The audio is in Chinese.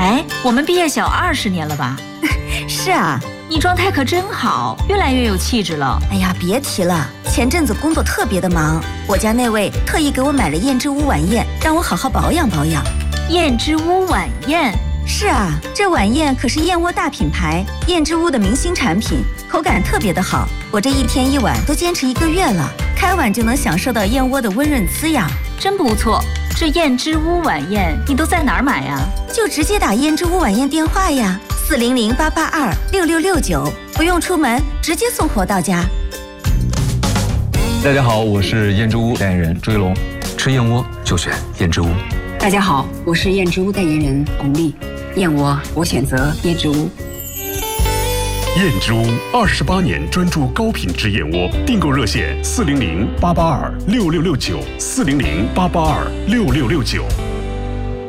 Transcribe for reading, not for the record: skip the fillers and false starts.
哎，我们毕业小20年了吧？ 是啊， 你状态可真好，越来越有气质了。 哎呀，别提了，前阵子工作特别的忙，我家那位特意给我买了燕之屋晚宴，让我好好保养保养。 燕之屋晚宴？ 是啊，这晚宴可是燕窝大品牌燕之屋的明星产品，口感特别的好。我这1天1碗都坚持1个月了，开碗就能享受到燕窝的温润滋养， 真不错。这燕之屋晚宴你都在哪儿买呀？ 就直接打燕之屋晚宴电话呀，400-882-6669，不用出门，直接送货到家。 大家好，我是燕之屋代言人朱一龙，吃燕窝就选燕之屋。 大家好，我是燕之屋代言人巩俐，燕窝我选择燕之屋。 燕之屋28年专注高品质燕窝，订购热线400-882-6669，400-882-6669。